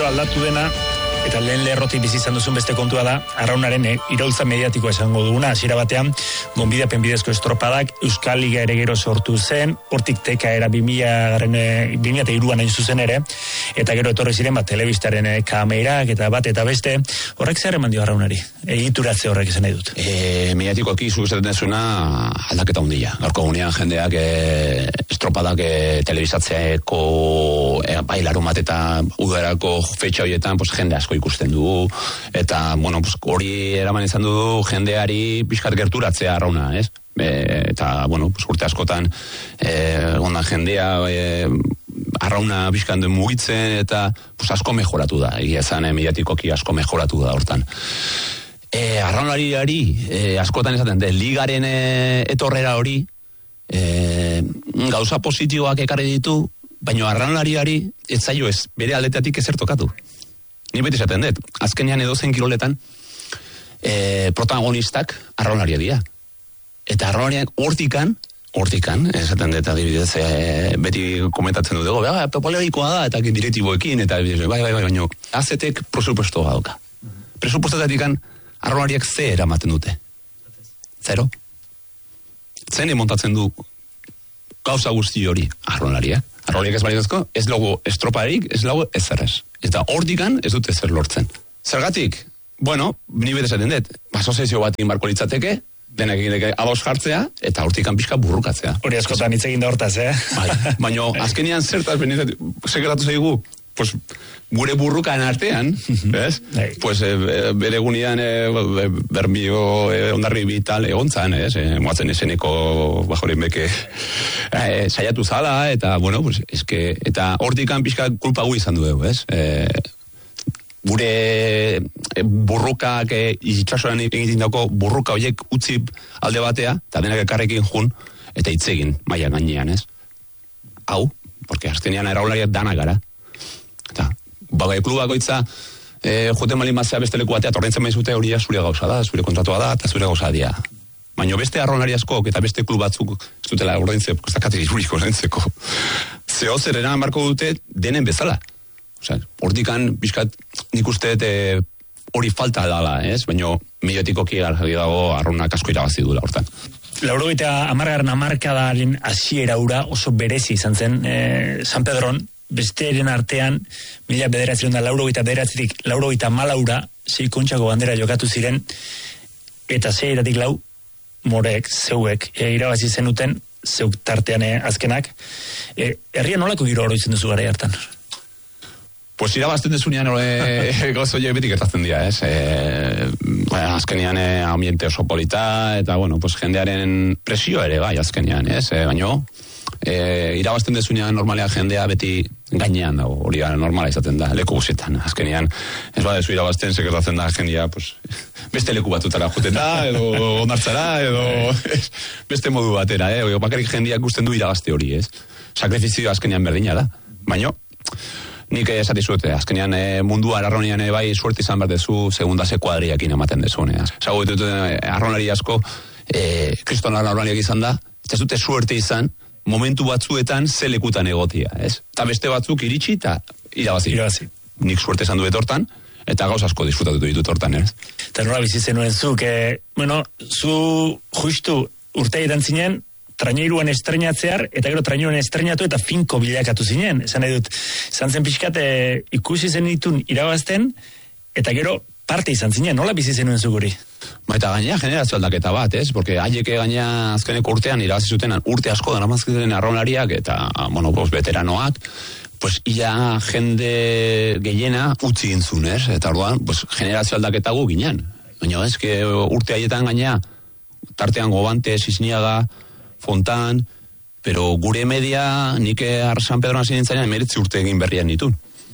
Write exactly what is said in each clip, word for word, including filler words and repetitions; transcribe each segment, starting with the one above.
aldatu dena, eta lehen lerrotik bizi izan duzun beste kontua da, arraunaren eh, iraultza mediatikoa esango duguna, hasiera batean, gonbidapen bidezko estropadak, Euskal Liga ere gero sortu zen, hortik teka era bi mila eta hiruan hain zuzen ere, eta gero etorri ziren bat telebistaren eh, kamerak eta bat eta beste, horrek zer eman dio arraunari? Egituratze horrek esan nahi dut. E, mediatikoki zu esaten dezuna aldaketa handia. Gaurko gunean jendeak e, estropadak e, telebizatzeeko e, bai larunbat eta udarako fetxa horietan pues, jende asko ikusten du, eta bueno, pues, hori eraman izan du jendeari pixkat gerturatzea arrauna, ez? E, eta, bueno, pues, urte askotan e, ondan jendea e, arrauna pixkan duen mugitzen, eta pues, asko mejoratu da, egia zan, e, mediatikoki asko mejoratu da hortan. E, arraunariari e, askotan esaten, de, ligaren e, etorrera hori e, gauza positiboak ekarri ditu, baina arraunariari ez zaio ez, bere aldetatik ezer tokatu. Ni beti esaten dut, azkenean edozein kiroletan e, protagonistak arraunaria dira. Eta arraunariak hortikan, hortikan, esaten dut adibidez, e, beti komentatzen dut, ba, polemikoa da, eta direktiboekin, eta bai, bai, bai, baina azetek presupuestoa dauka. Presupuestetatik arraunariak ze eramaten dute. Zero. Zen montatzen du gauza guzti hori arraunariak. Arraunariak ez balitazko, ez logo estroparik, ez logo ezerrez. Eta hortikan ez dute zer lortzen. Zergatik, bueno, ni bete esaten dut, asozio bat egin barko litzateke, denak egiteke ados jartzea, eta hortikan pixka burrukatzea. Hori askotan hitz egin da hortaz, eh? Bai, baina azkenean zertaz benizat, sekeratu zaigu, pues, gure burrukan artean, ez? Hey. Pues, e, bere gunean e, berbio e, ondarri vital egontzan, ez? E, moatzen eseneko bajoren beke e, saiatu zala, eta, bueno, pues, eske, eta hortikan pixka kulpa gu izan dugu, ez? E, gure e, burrukak e, itxasoan egiten dako burruka horiek utzi alde batea, eta denak ekarrekin jun, eta hitzegin maila gainean, ez? Hau, porque azkenean eraulariak dana gara. Eta, bagai klubakoitza e, joten malin mazea beste leku batea, torrentzen maizute hori zure gauza da, zure kontratua da, eta zure gauza dia. Baina beste arraunari askok eta beste klub batzuk ez dutela ordaintzeko, ez dakatik izuriko ordaintzeko. Zeo zer eran marko dute denen bezala. Osea, hortikan, bizkat, nik uste hori falta dala, ez? Baina mediatikoki argi dago arraunak asko irabazi duela hortan. Laurogeita hamargarren hamarkadaren hasiera ura oso berezi izan zen e, San Pedron, besteren artean, mila bederatziron da laurogeita bederatzitik, laurogeita malaura, sei kontxako bandera jokatu ziren, eta sei eratik lau, morek, zeuek, e, irabazi zenuten, zeuk tartean e, azkenak. E, herria nolako giro oroitzen duzu gara hartan? Pues irabazten desunean hori gozo jo betik gertatzen dira, ez? E, azkenean e, ambiente oso polita, eta, bueno, pues jendearen presio ere, bai, azkenean, ez? E, baino, e, irabazten desunean normalea jendea beti gainean dago, hori normala izaten da, leku guzietan. Azkenean, ez badezu irabazten, sekertatzen da jendea, pues, beste leku batutara juten da, edo onartzara, edo ez, beste modu batera, eh? Bakarrik jendeak gusten du irabazte hori, ez? Sakrifizio azkenean berdina da. Baino, nik esati zute, azkenean e, mundua arraunian e, bai suerte izan behar dezu segundase kuadriakin ematen dezune. Zago ditut arraunari asko, e, kriston arraunariak izan da, ez dute suerte izan, momentu batzuetan zelekutan egotia, ez? Eta beste batzuk iritsi eta irabazi. Irabazi. Nik suerte izan duet hortan, eta gauz asko disfrutatu ditut hortan, ez? Eta nola bizitzen nuen zuk, e, bueno, zu justu urteetan zinen, traineiruan estrenatzear, eta gero traineiruan estrenatu eta finko bilakatu zinen. Esan nahi dut, izan zen pixkat e, ikusi zen ditun irabazten, eta gero parte izan zinen, nola bizi zenuen zuguri? Ba, eta gainea generazio aldaketa bat, ez? Porque haieke gainea azkeneko urtean irabazi zuten urte asko daramazketen arraunariak eta, bueno, pues, veteranoak, pues, ia jende gehiena utzi gintzun, ez? Eta orduan, pues, generazio aldaketa gu ginen. Baina, ez, que urte haietan gainea, tartean Gobante, Sisniaga, Fontan, pero gure media, nik San Pedroan zinintzainan, emeretzi urte egin berrian ditun.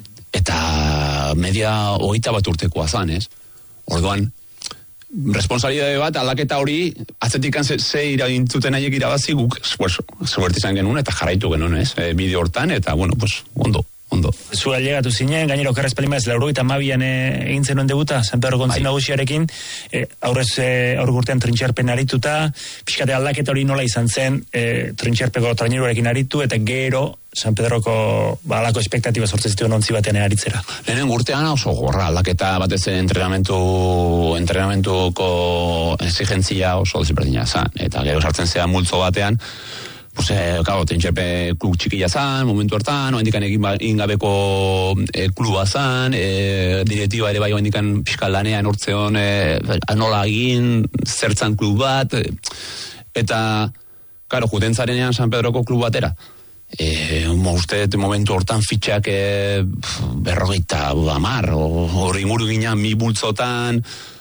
Eta media hogeita bat urtekoa zan, ez? Orduan, responsabilitate bat, aldaketa hori, atzetikan ze, ze iragintzuten haiek irabazi, guk, pues, zuberti izan genuen, eta jarraitu genuen, ez? E, bideo hortan, eta, bueno, pues, ondo, ondo. Zua llegatu zinen, gainero okerrez palimaz, laurogeita hamabian e, egin zenuen debuta, San Pedro Gontzin nagusiarekin, e, aurrez e, aurgurtean trintxerpen arituta, pixkate aldaketa hori nola izan zen, e, trintxerpeko traineruarekin aritu, eta gero San Pedroko balako espektatiba sortzen zituen ontzi batean aritzera. Lehenen urtean oso gorra, aldaketa batez entrenamentu, entrenamentuko exigentzia oso desberdina zan, eta gero sartzen zea multzo batean, pues, eh, claro, Tentxerpe klub txikila zan, momentu hartan, oendikan egin ingabeko eh, kluba zan, eh, direktiba ere bai oendikan piskal lanean urtzeon eh, nola egin, zertzan klub bat, eh, eta, claro, juten zarenean San Pedroko klub batera. E, uste, momentu hortan fitxak e, berrogeita amar, hori inguru ginean mi bultzotan,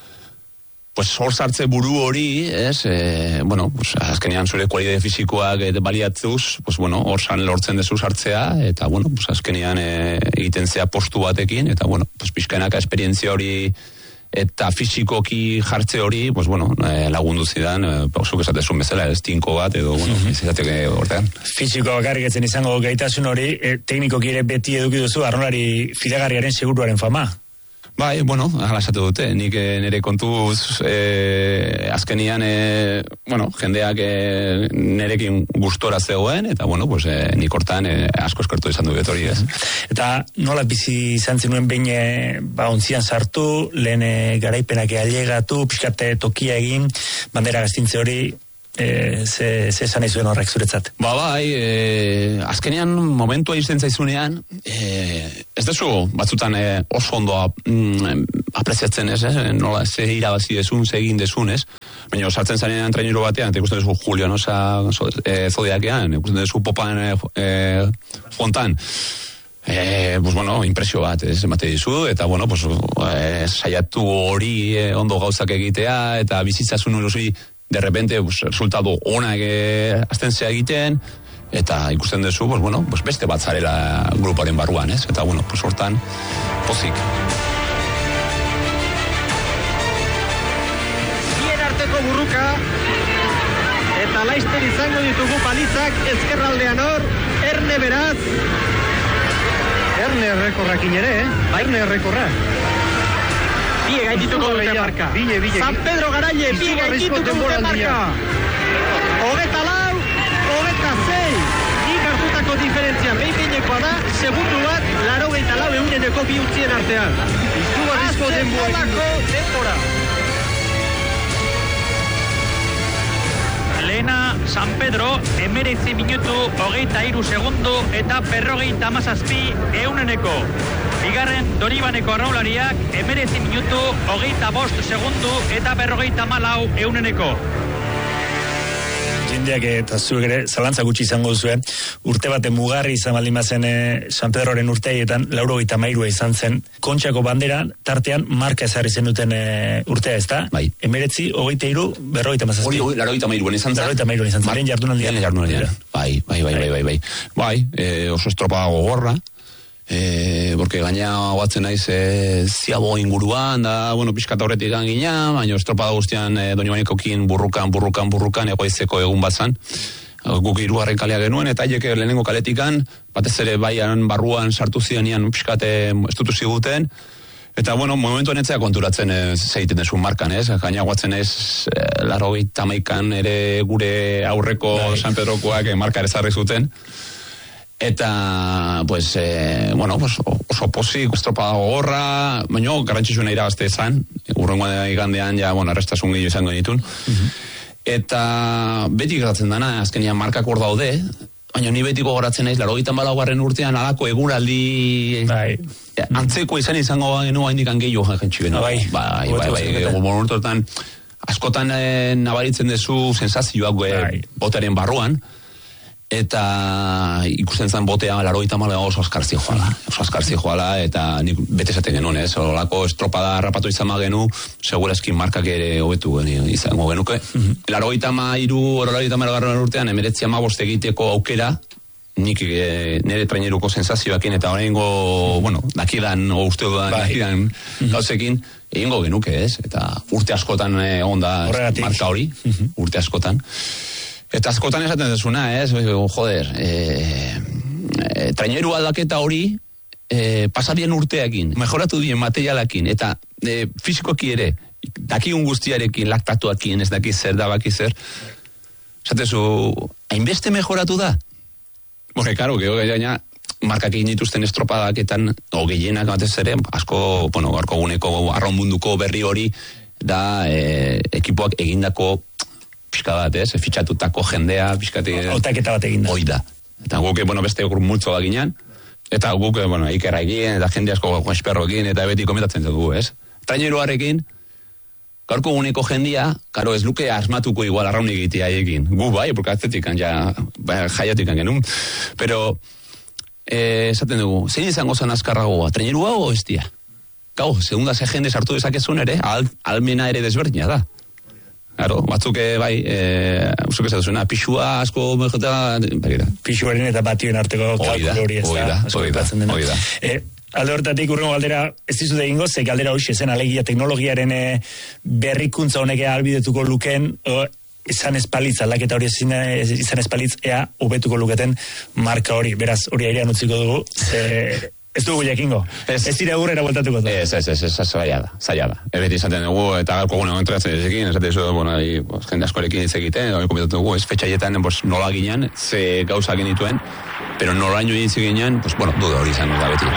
pues hor sartze buru hori, ez, e, bueno, pues, azkenean zure kualidade fisikoak e, baliatzuz, pues bueno, hor san lortzen dezu sartzea, eta bueno, pues azkenean e, egiten zea postu batekin, eta bueno, pues pixkanaka esperientzia hori eta fisikoki jartze hori, pues bueno, eh, lagundu zidan, eh, pausuk esatezun bezala, ez tinko bat, edo, bueno, mm-hmm. izateke hortean. Fisiko bakarrik etzen izango gaitasun hori, eh, teknikoki ere beti eduki duzu, arnolari fidagarriaren seguruaren fama. Bai, bueno, hala esatu dute, nik eh, nire kontuz eh, azkenian, eh, bueno, jendeak eh, nirekin gustora zegoen, eta bueno, pues, eh, nik hortan eh, asko eskertu izan du betori, ez. Eta nola bizi izan zenuen behin eh, ba, ontzian sartu, lehen eh, garaipenak ailegatu, pixkate tokia egin, bandera gaztintze hori, E, ze, ze esan izuen horrek zuretzat? Ba bai, e, azkenean momentua izten zaizunean, e, ez dezu batzutan e, oso ondo mm, apreziatzen ez, eh? Nola ze irabazi desun, ze egin desun, ez? Baina sartzen zarenean trainero batean, eta ikusten dezu Julio, no? E, zodiakean, ikusten dezu Popan e, e, Fontan. Eh, pues bueno, impresio bat, ez, emate dizu, eta bueno, pues, eh, saiatu hori eh, ondo gauzak egitea, eta bizitzasun hori de repente, pues, resultado onak eh, azten zea egiten, eta ikusten duzu, pues, bueno, pues, beste bat zarela gruparen barruan, ez? Eta, bueno, pues, hortan, pozik. Bien arteko burruka, eta laizter izango ditugu palizak ezkerraldean hor, Erne beraz. Erne errekorrakin ere, eh? Erne errekorrak. Bie gaitituko dute marka. Bile, bile. San Pedro Garaile, bie gaitituko dute marka. Hogeta lau, hogeta zei. Nik hartutako diferentzia behin-behinekoa da, segundu bat, laro geita lau euneneko bi utzien artean. Izugarrizko denbora. Lehena, San Pedro, emeretzi minutu, hogeita iru segundu, eta berrogeita amazazpi euneneko. Bigarren, Doribaneko arraulariak, emeretzi minutu, hogeita bost segundu, eta berrogeita malau euneneko. Jendeak eta zuek ere, zalantza gutxi izango zuen, urte bate mugarri izan baldin bazen eh, San Pedroren urteetan, laurogeita mairua izan zen, Kontxako bandera, tartean marka ezarri zen duten eh, urtea, ez da? Bai. Emeretzi, hogeita iru, berrogeita mazazpi. Hori, laurogeita mairuen izan zen? Laurogeita mairuen izan zen, lehen jardunaldian. Lehen jardunaldian, bai, bai, bai, bai, bai, bai. Bai, eh, oso estropa gogorra, Eh, porque gaina guatzen naiz eh, ziabo inguruan da, bueno, pixkata horretik gina, baina estropada guztian eh, Donibanekokin burrukan, burrukan, burrukan egoizeko egun bat zan. Guk hirugarren kalea genuen, eta haiek lehenengo kaletikan, batez ere baian barruan sartu zionean pixkate estutu ziguten, eta bueno, momentu netzea konturatzen ez egiten desun markan, ez? Gaina guatzen ez eh, larrogeita hamaikan ere gure aurreko Dai. San Pedrokoak eh, marka ezarri zuten. Eta, pues, eh, bueno, pues, oso pozik, estropada gogorra, baina garrantzitsuna irabazte zan, urrengo igandean, ja, bueno, arrestasun gehiago izango ditun. Uh-huh. Eta beti geratzen dana, azkenean markak hor daude, baina ni betiko goratzen naiz, laurogeita hamalaugarren urtean alako eguraldi bai. Antzeko izan izango genua indikan gehiago jentsi genua. Bai, bai, bai, bai, bai, askotan eh, nabaritzen dezu sensazioak eh, botaren barruan, eta ikusten zen botea laurogeita hamalau oso askarzi joala, oso askarzi joala, eta nik bete esaten genuen, ez, olako estropada rapatu izan magenu, segurazkin markak ere hobetu izango genuke. Mm-hmm. laurogeita hamairu, laurogeita hamairugarren urtean, emeretzi hamabost egiteko aukera, nik e, nire traineruko sensazioakin, eta oraingo, bueno, dakidan, o uste dudan, dakidan mm-hmm. gauzekin, egingo genuke, ez, eta urte askotan e, onda marka hori, mm-hmm. urte askotan. Eta askotan esaten dezuna, ez, joder, e, e, traineru aldaketa hori e, pasadien urteakin, mejoratu dien materialakin, eta e, fizikoki ere, dakigun guztiarekin, laktatuakin, ez daki zer, da baki zer, esatezu, hainbeste mejoratu da? Bore, karo, geho gaina, markak egin dituzten estropadaketan, o gehienak batez ere, asko, bueno, gaurko guneko arraun munduko berri hori, da e, ekipoak egindako pixka bat, ez? Fitxatutako jendea, pixkati... Otaketa bat eginda. Hoi da. Eta guk, bueno, beste grup multzo da ginen, eta guk, bueno, ikerra egin, eta jende asko esperro egin, eta beti komentatzen dugu, ez? Traineruarekin, gaurko guneko jendia, karo, ez luke asmatuko igual arraun egitea egin. Gu bai, porque atzetikan ja, ba, jaiatikan genuen. Pero, eh, esaten dugu, zein izango zan azkarragoa, trainerua o estia? Gau, segunda ze jende sartu dezakezun ere, al, almena ere desberdina da. Claro, batzuk bai, eh, uzuk esatuzuna, pixua asko mejota, begira. Pixuaren eta batioen arteko kalkulu hori ez da. Hoi da, hoi da. Eh, alde hortatik urrengo galdera, ez dizut egingo, ze galdera hoxe zen alegia teknologiaren eh, berrikuntza honek albidetuko luken, o, izan espalitz, aldaketa hori izan espalitz, ea hobetuko luketen marka hori. Beraz, hori airean utziko dugu, ze... Ez dugu jakingo. Ez, ez dira gurrera voltatuko da. Ez, ez, ez, ez, zaila da, zaila da. Ebeti izaten dugu, eta galko gune entratzen ezekin, esaten dugu, bueno, ahí, pues, jende askorekin hitz egiten, hori komentatu dugu, ez fetxaietan, pues, nola ginen, ze gauza genituen, pero nola ino hitz ginen, pues, bueno, duda hori izan da beti.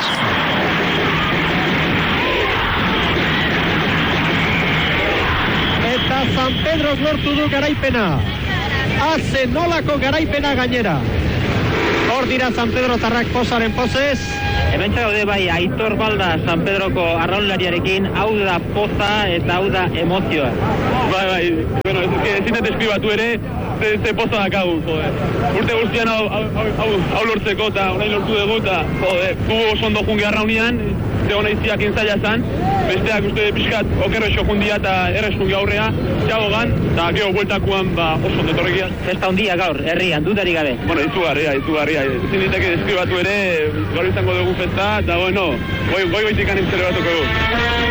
Eta San Pedro lortu du garaipena. Haze nolako garaipena gainera. Hor dira San Pedro tarrak posaren posez. Hemen gaude bai, Aitor Balda San Pedroko arraunlariarekin, hau da poza eta hau da emozioa. Bai, bai, bueno, ez que ezin deskribatu ere, ze, ze poza dakau, joder. Urte guztian hau, hau, hau, hau lortzeko eta orain lortu dugu eta, joder, gu oso ondo jungi arraunian, ze hona iziak inzaila zan, besteak uste pixkat okerro esio jundia eta errez jungi aurrea, txagogan, eta geho bueltakuan ba, oso ondo torrekian. Festa hundia gaur, herrian, dudari gabe. Bueno, izugarria, izugarria, ezin diteke deskribatu ere, gaur izango dugu festa, eta bueno, goi, goi goitikan intzere batuko dugu.